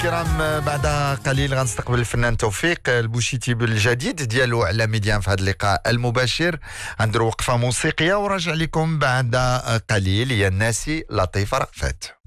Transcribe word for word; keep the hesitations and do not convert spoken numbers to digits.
الكرام، بعد قليل غنستقبل الفنان توفيق البوشيتي بالجديد ديالو على ميديان في هذا اللقاء المباشر. غنديروا وقفه موسيقيه وراجع لكم بعد قليل. يا الناسي لطيفه رأفت.